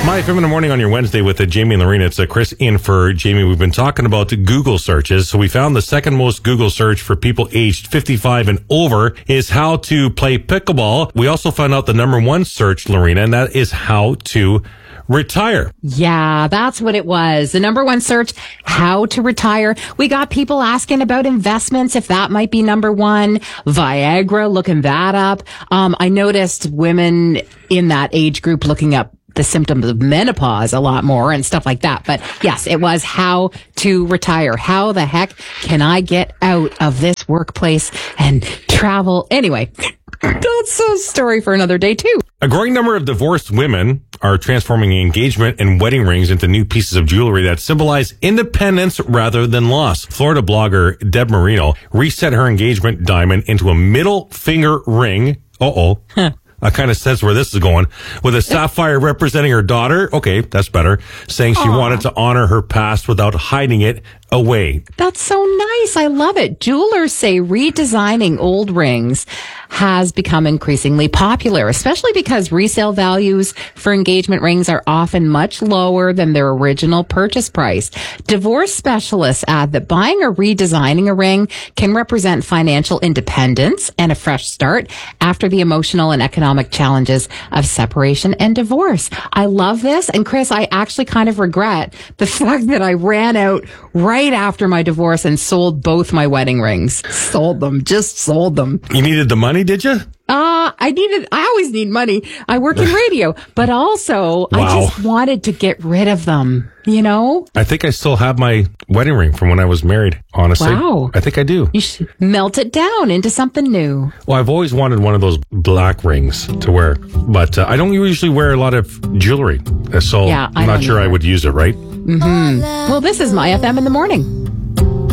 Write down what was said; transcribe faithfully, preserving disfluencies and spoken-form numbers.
My F M in the morning on your Wednesday with uh, Jamie and Lorena. It's uh, Chris in for Jamie. We've been talking about Google searches. So we found the second most Google search for people aged fifty-five and over is how to play pickleball. We also found out the number one search, Lorena, and that is how to retire. Yeah, that's what it was. The number one search, how to retire. We got people asking about investments, if that might be number one. Viagra, looking that up. Um, I noticed women in that age group looking up the symptoms of menopause a lot more and stuff like that. But yes, it was how to retire. How the heck can I get out of this workplace and travel? Anyway, that's a story for another day too. A growing number of divorced women are transforming engagement and wedding rings into new pieces of jewelry that symbolize independence rather than loss. Florida blogger Deb Marino reset her engagement diamond into a middle finger ring. Uh-oh. Huh. I kind of sense where this is going. With a sapphire representing her daughter. Okay, that's better. Saying she Aww. wanted to honor her past without hiding it away. That's so nice. I love it. Jewelers say redesigning old rings has become increasingly popular, especially because resale values for engagement rings are often much lower than their original purchase price. Divorce specialists add that buying or redesigning a ring can represent financial independence and a fresh start after the emotional and economic challenges of separation and divorce. I love this. And Chris, I actually kind of regret the fact that I ran out right after my divorce and sold both my wedding rings. Sold them. Just sold them. You needed the money, did you? Uh, I needed, I always need money. I work in radio, but also wow. I just wanted to get rid of them, you know? I think I still have my wedding ring from when I was married, honestly. Wow. I think I do. You should melt it down into something new. Well, I've always wanted one of those black rings to wear, but uh, I don't usually wear a lot of jewelry. So yeah, I'm not sure either. I would use it, right? Mm-hmm. Well, this is My F M in the morning.